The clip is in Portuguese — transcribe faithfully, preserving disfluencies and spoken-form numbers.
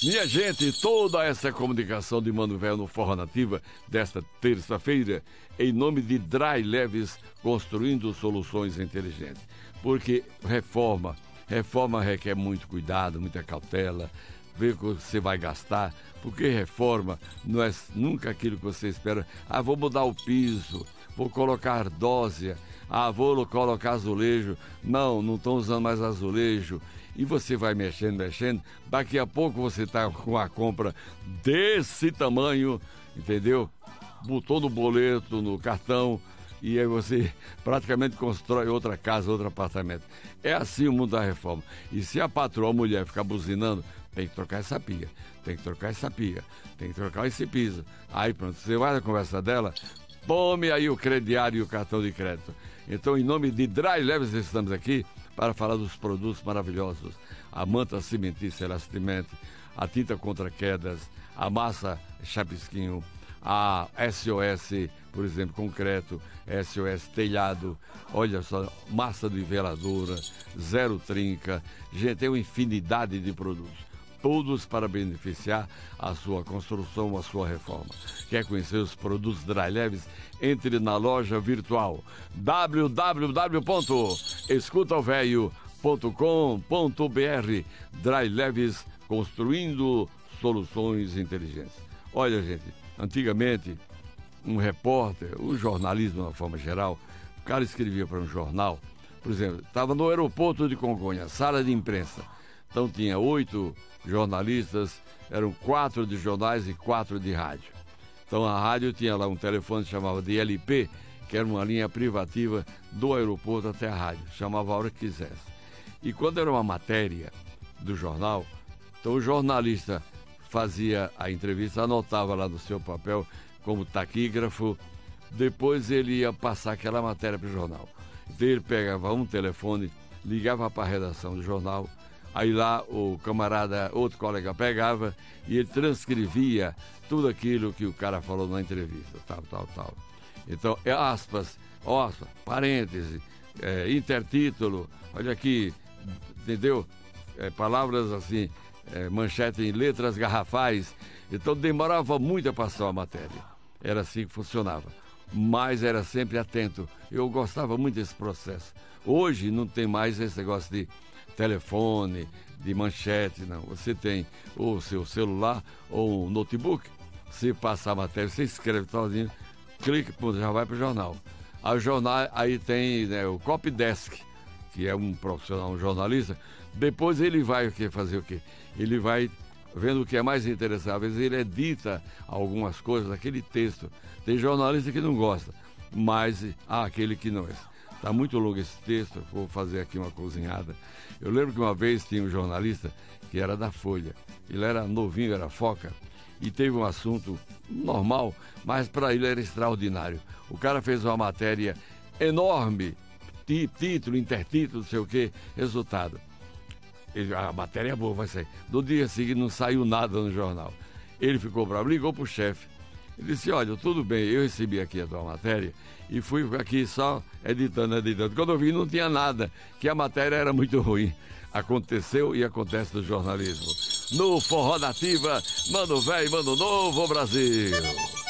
Minha gente, toda essa comunicação de Mano Velho no Forró Nativa desta terça-feira, em nome de Dry Leves, construindo soluções inteligentes. Porque reforma, reforma requer muito cuidado, muita cautela, ver o que você vai gastar, porque reforma não é nunca aquilo que você espera. Ah, vou mudar o piso, vou colocar ardósia, ah, vou colocar azulejo. Não, não estão usando mais azulejo. E você vai mexendo, mexendo, daqui a pouco você está com a compra desse tamanho, entendeu? Botou no boleto, no cartão, e aí você praticamente constrói outra casa, outro apartamento. É assim o mundo da reforma. E se a patroa, a mulher, ficar buzinando, tem que trocar essa pia, tem que trocar essa pia, tem que trocar esse piso. Aí pronto, você vai na conversa dela, tome aí o crediário e o cartão de crédito. Então, em nome de Dry Leves, estamos aqui para falar dos produtos maravilhosos. A manta cimentícia Elastiment, a tinta contra quedas, a massa chapisquinho, a S O S, por exemplo, concreto, S O S telhado, olha só, massa niveladora, zero trinca. Gente, tem uma infinidade de produtos, todos para beneficiar a sua construção, a sua reforma. Quer conhecer os produtos Dry Leves? Entre na loja virtual w w w ponto escuta o velho ponto com ponto b r. Dry Leves, construindo soluções inteligentes. Olha, gente, antigamente, um repórter, o jornalismo de uma forma geral, o cara escrevia para um jornal, por exemplo, estava no aeroporto de Congonhas, sala de imprensa. Então tinha oito jornalistas, eram quatro de jornais e quatro de rádio. Então a rádio tinha lá um telefone que chamava de L P, que era uma linha privativa do aeroporto até a rádio, chamava a hora que quisesse. E quando era uma matéria do jornal, então o jornalista fazia a entrevista, anotava lá no seu papel como taquígrafo, depois ele ia passar aquela matéria para o jornal. Então ele pegava um telefone, ligava para a redação do jornal, aí lá o camarada, outro colega pegava e ele transcrevia tudo aquilo que o cara falou na entrevista, tal, tal, tal. Então, é aspas, aspas, parêntese, é, intertítulo, olha aqui, entendeu? É, palavras assim, é, manchete em letras garrafais. Então demorava muito a passar a matéria. Era assim que funcionava. Mas era sempre atento. Eu gostava muito desse processo. Hoje não tem mais esse negócio de telefone, de manchete, não. Você tem o seu celular ou um notebook, você passa a matéria, você escreve sozinho, clica, já vai para o jornal. Aí o jornal, aí tem, né, o copy desk, que é um profissional, um jornalista. Depois ele vai fazer o quê? Ele vai vendo o que é mais interessante. Às vezes ele edita algumas coisas daquele texto. Tem jornalista que não gosta, mas há aquele que não é. Está muito longo esse texto, vou fazer aqui uma cozinhada. Eu lembro que uma vez tinha um jornalista que era da Folha. Ele era novinho, era foca, e teve um assunto normal, mas para ele era extraordinário. O cara fez uma matéria enorme, título, intertítulo, não sei o quê, resultado. Ele, a matéria é boa, vai sair. No dia seguinte não saiu nada no jornal. Ele ficou bravo, ligou para o chefe. Ele disse, olha, tudo bem, eu recebi aqui a tua matéria e fui aqui só editando, editando. Quando eu vi, não tinha nada, que a matéria era muito ruim. Aconteceu e acontece no jornalismo. No Forró Nativa, Mano Velho, Mano Novo, Brasil.